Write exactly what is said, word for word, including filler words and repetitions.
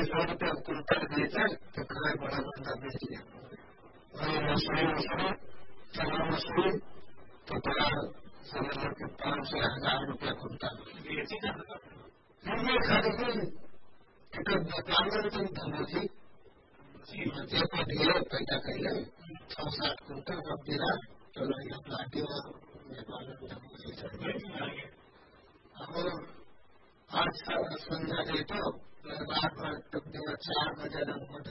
सौ रुपया कुंटल बेचे तो कहा बड़ा बंदा बेच लिया। वही मछली मछली चना मछली तो बड़ा समझ लो कि पाँच सौ हजार रुपया कुंटल खरीदी टिकट व्यापार में धनोजी बच्चे को दिए पैदा कर छह सात कुंटल सब दिला चलो ये प्लाटी और नेपाल और आज संध्या गई तो रात भर तक चार बजे